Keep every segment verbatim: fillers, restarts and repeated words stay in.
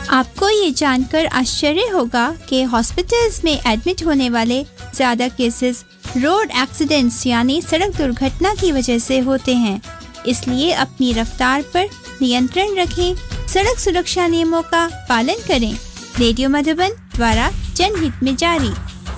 आपको ये जानकर आश्चर्य होगा कि हॉस्पिटल्स में एडमिट होने वाले ज्यादा केसेस रोड एक्सीडेंट्स यानी सड़क दुर्घटना की वजह से होते हैं। इसलिए अपनी रफ्तार पर नियंत्रण रखें, सड़क सुरक्षा नियमों का पालन करें। रेडियो मधुबन द्वारा जनहित में जारी।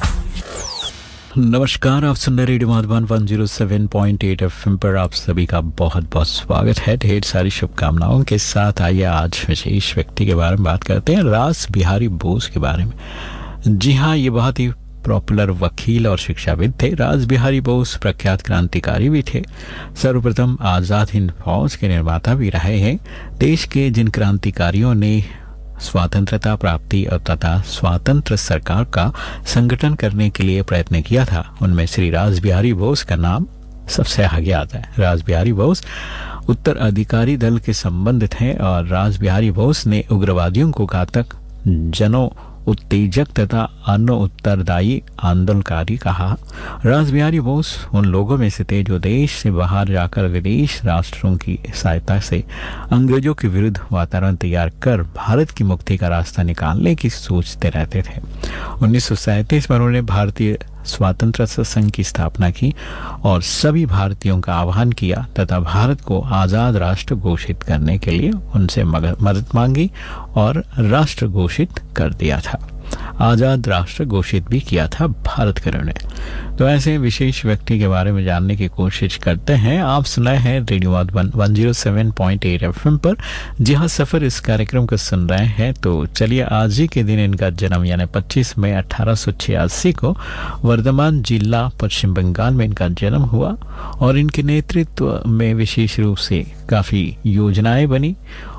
नमस्कार, आप सुन रहे रेडियो मधुबन एक सौ सात पॉइंट आठ एफएम पर आप सभी का बहुत बहुत स्वागत है। ढेर सारी शुभकामनाओं के साथ आइए आज विशेष व्यक्ति के बारे में बात करते हैं, रास बिहारी बोस के बारे में। जी हाँ, ये बहुत ही पॉपुलर वकील और शिक्षाविद थे। रास बिहारी बोस प्रख्यात क्रांतिकारी भी थे। सर्वप्रथम आज़ाद हिंद फौज के निर्माता भी रहे हैं। देश के जिन क्रांतिकारियों ने स्वतंत्रता प्राप्ति और तथा स्वतंत्र सरकार का संगठन करने के लिए प्रयत्न किया था, उनमें श्री रास बिहारी बोस का नाम सबसे आगे आता है। रास बिहारी बोस उत्तराधिकारी दल के संबंधित हैं और रास बिहारी बोस ने उग्रवादियों को घातक जनो उत्तेजक तथा अन्य उत्तरदायी आंदोलनकारी कहा। रास बिहारी बोस उन लोगों में से थे जो देश से बाहर जाकर विदेश राष्ट्रों की सहायता से अंग्रेजों के विरुद्ध वातावरण तैयार कर भारत की मुक्ति का रास्ता निकालने की सोचते रहते थे। उन्नीस सौ सैंतीस में उन्होंने भारतीय स्वतंत्रता संघ की स्थापना की और सभी भारतीयों का आह्वान किया तथा भारत को आज़ाद राष्ट्र घोषित करने के लिए उनसे मदद मांगी और राष्ट्र घोषित कर दिया था। आज़ाद राष्ट्र घोषित भी किया था भारत करण ने। तो ऐसे विशेष व्यक्ति के बारे में जानने की कोशिश करते हैं। आप सुनाए हैं रेडियो मधुबन एक सौ सात पॉइंट आठ एफएम पर, जी हाँ, सफर इस कार्यक्रम को सुन रहे हैं। तो चलिए, आज ही के दिन इनका जन्म यानी पच्चीस मई अठारह सौ छियासी को वर्धमान जिला पश्चिम बंगाल में इनका जन्म हुआ और इनके नेतृत्व में विशेष रूप से काफ़ी योजनाएं बनी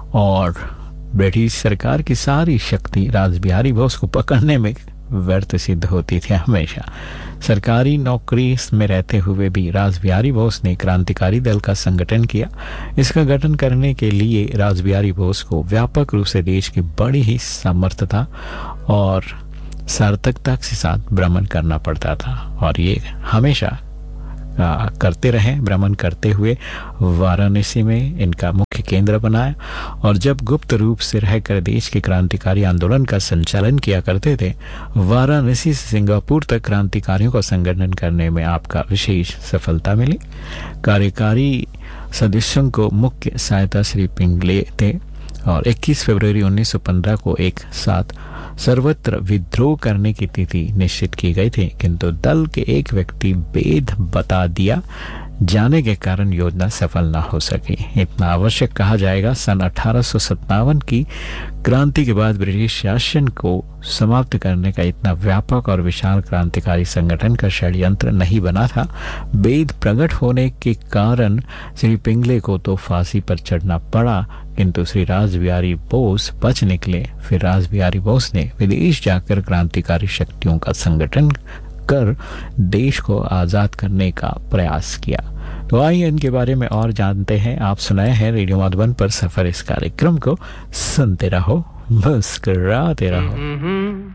और ब्रिटिश सरकार की सारी शक्ति रास बिहारी बोस को पकड़ने में व्यर्थ सिद्ध होती थी। हमेशा सरकारी नौकरी में रहते हुए भी रास बिहारी बोस ने क्रांतिकारी दल का संगठन किया। इसका गठन करने के लिए रास बिहारी बोस को व्यापक रूप से देश की बड़ी ही सामर्थ्यता और सार्थकता के साथ भ्रमण करना पड़ता था और ये हमेशा आ, करते रहे। भ्रमण करते हुए वाराणसी में इनका मुख्य केंद्र बनाया और जब गुप्त रूप से रहकर देश के क्रांतिकारी आंदोलन का संचालन किया करते थे, वाराणसी से सिंगापुर तक क्रांतिकारियों का संगठन करने में आपका विशेष सफलता मिली। कार्यकारी सदस्यों को मुख्य सहायता श्री पिंगले थे और इक्कीस फरवरी उन्नीस सौ पंद्रह को एक साथ सर्वत्र विद्रोह करने की तिथि निश्चित की गई थी, किंतु दल के एक व्यक्ति भेद बता दिया जाने के कारण योजना सफल न हो सकी। इतना आवश्यक कहा जाएगा, सन अठारह सौ सत्तावन की क्रांति के बाद ब्रिटिश शासन को समाप्त करने का इतना व्यापक और विशाल क्रांतिकारी संगठन का षड्यंत्र नहीं बना था। भेद प्रकट होने के कारण श्री पिंगले को तो फांसी पर चढ़ना पड़ा, किंतु श्री रास बिहारी बोस बच निकले। फिर रास बिहारी बोस ने विदेश जाकर क्रांतिकारी शक्तियों का संगठन कर देश को आजाद करने का प्रयास किया। तो आइए इनके बारे में और जानते हैं। आप सुनाए हैं रेडियो मधुबन पर सफर इस कार्यक्रम को सुनते रहो, मुस्कुराते रहो।